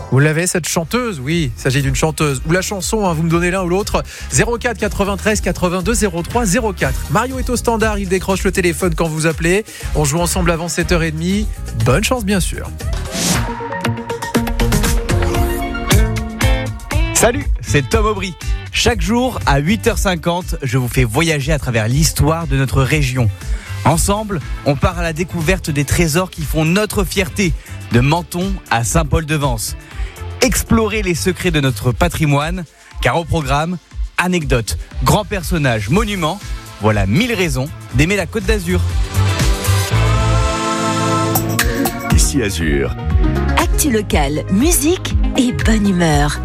Vous l'avez, cette chanteuse? Oui, il s'agit d'une chanteuse. Ou la chanson, vous me donnez l'un ou l'autre. 04 93 82 03 04. Mario est au standard, il décroche le téléphone quand vous appelez. On joue ensemble avant 7h30. Bonne chance, bien sûr. Salut, c'est Tom Aubry. Chaque jour, à 8h50, je vous fais voyager à travers l'histoire de notre région. Ensemble, on part à la découverte des trésors qui font notre fierté, de Menton à Saint-Paul-de-Vence. Explorer les secrets de notre patrimoine, car au programme, anecdotes, grands personnages, monuments, voilà 1000 raisons d'aimer la Côte d'Azur. Ici Azur. Actu locale, musique et bonne humeur.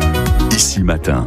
Ici Matin.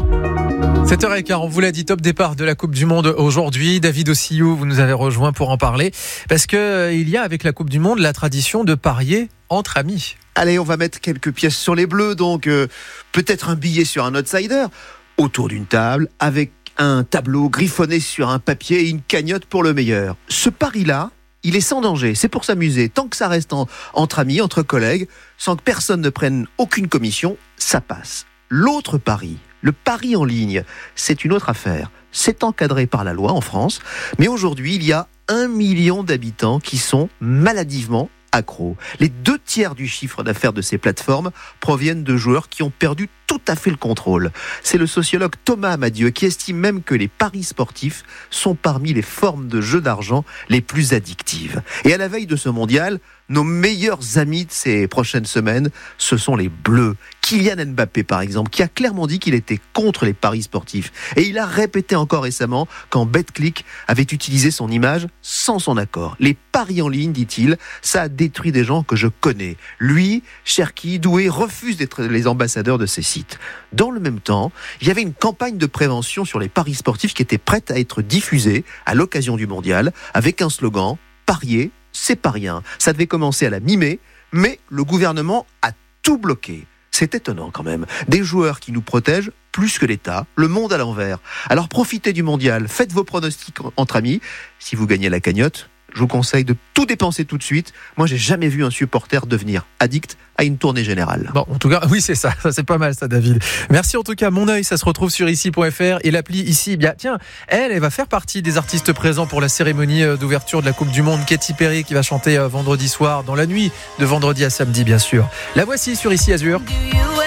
7h15, on vous l'a dit, top départ de la Coupe du Monde aujourd'hui. David Ossillou, vous nous avez rejoint pour en parler. Parce qu'il y a avec la Coupe du Monde la tradition de parier entre amis. Allez, on va mettre quelques pièces sur les bleus, donc peut-être un billet sur un outsider, autour d'une table, avec un tableau griffonné sur un papier et une cagnotte pour le meilleur. Ce pari-là, il est sans danger, c'est pour s'amuser. Tant que ça reste entre amis, entre collègues, sans que personne ne prenne aucune commission, ça passe. L'autre pari, le pari en ligne, c'est une autre affaire. C'est encadré par la loi en France, mais aujourd'hui, il y a 1 million d'habitants qui sont maladivement accros. Les 2/3 du chiffre d'affaires de ces plateformes proviennent de joueurs qui ont perdu tout à fait le contrôle. C'est le sociologue Thomas Amadieu qui estime même que les paris sportifs sont parmi les formes de jeux d'argent les plus addictives. Et à la veille de ce mondial, nos meilleurs amis de ces prochaines semaines, ce sont les Bleus. Kylian Mbappé, par exemple, qui a clairement dit qu'il était contre les paris sportifs. Et il a répété encore récemment quand BetClick avait utilisé son image sans son accord. Les paris en ligne, dit-il, ça a détruit des gens que je connais. Lui, Cherki, Doué, refusent d'être les ambassadeurs de ces sites. Dans le même temps, il y avait une campagne de prévention sur les paris sportifs qui était prête à être diffusée à l'occasion du mondial avec un slogan « Parier, c'est pas rien ». Ça devait commencer à la mi-mai, mais le gouvernement a tout bloqué. C'est étonnant quand même. Des joueurs qui nous protègent plus que l'État, le monde à l'envers. Alors profitez du mondial, faites vos pronostics entre amis. Si vous gagnez la cagnotte, je vous conseille de tout dépenser tout de suite. Moi, j'ai jamais vu un supporter devenir addict à une tournée générale. Bon, en tout cas, oui, c'est ça. Ça, c'est pas mal, ça, David. Merci en tout cas. Mon œil, ça se retrouve sur ici.fr et l'appli ici. Bien, tiens, elle va faire partie des artistes présents pour la cérémonie d'ouverture de la Coupe du Monde. Katy Perry qui va chanter vendredi soir, dans la nuit de vendredi à samedi, bien sûr. La voici sur Ici Azur.